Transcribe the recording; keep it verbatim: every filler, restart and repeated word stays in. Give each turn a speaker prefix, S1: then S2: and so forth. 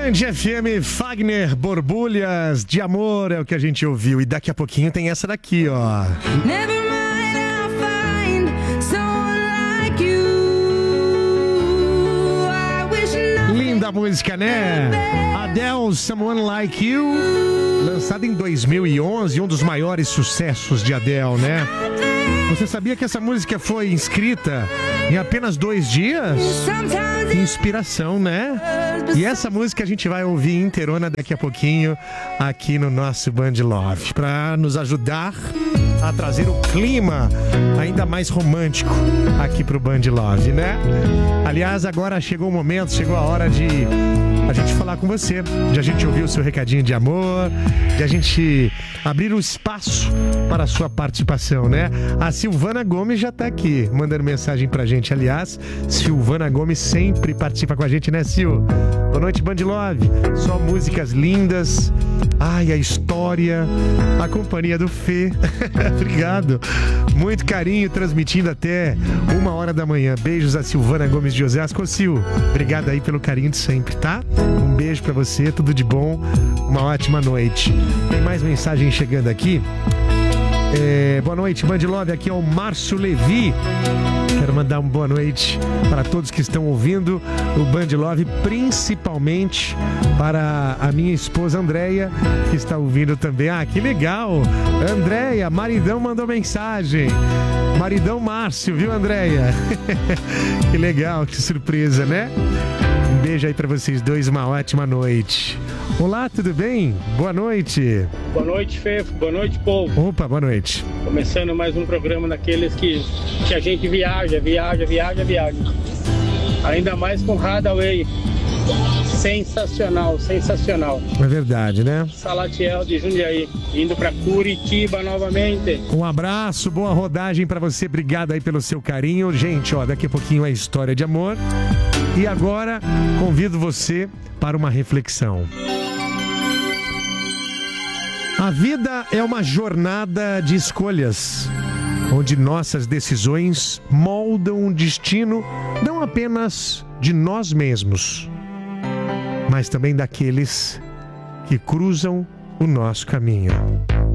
S1: Band F M, Fagner, Borbulhas de Amor é o que a gente ouviu. E daqui a pouquinho tem essa daqui, ó. Never mind, I'll find someone like you. I wish nothing. Linda música, né? Adele, Someone Like You, lançada em dois mil e onze, um dos maiores sucessos de Adele, né? Você sabia que essa música foi escrita em apenas dois dias? Inspiração, né? E essa música a gente vai ouvir inteirona daqui a pouquinho aqui no nosso Band Love, para nos ajudar a trazer o clima ainda mais romântico aqui pro Band Love, né? Aliás, agora chegou o momento, chegou a hora de a gente falar com você, de a gente ouvir o seu recadinho de amor, de a gente abrir o espaço para a sua participação, né? A Silvana Gomes já tá aqui, mandando mensagem pra gente. Aliás, Silvana Gomes sempre participa com a gente, né, Sil? Boa noite, Band Love. Só músicas lindas. Ai, a história, a companhia do Fê. Obrigado. Muito carinho, transmitindo até uma hora da manhã. Beijos a Silvana Gomes de Osasco. Ô, Sil, obrigado aí pelo carinho de sempre, tá? Um beijo pra você, tudo de bom. Uma ótima noite. Tem mais mensagem chegando aqui. É, boa noite, Band Love. Aqui é o Márcio Levi. Quero mandar uma boa noite para todos que estão ouvindo o Band Love, principalmente para a minha esposa Andréia, que está ouvindo também. Ah, que legal! Andréia, maridão mandou mensagem. Maridão Márcio, viu, Andréia? Que legal, que surpresa, né? Um beijo aí para vocês dois, uma ótima noite. Olá, tudo bem? Boa noite.
S2: Boa noite, Fê. Boa noite, povo.
S1: Opa, boa noite.
S2: Começando mais um programa daqueles que, que a gente viaja, viaja, viaja, viaja. Ainda mais com Hadaway. Sensacional, sensacional.
S1: É verdade, né?
S2: Salatiel de Jundiaí, indo para Curitiba novamente.
S1: Um abraço, boa rodagem para você. Obrigado aí pelo seu carinho. Gente, ó, daqui a pouquinho é história de amor. E agora convido você para uma reflexão. A vida é uma jornada de escolhas, onde nossas decisões moldam o destino não apenas de nós mesmos, mas também daqueles que cruzam o nosso caminho.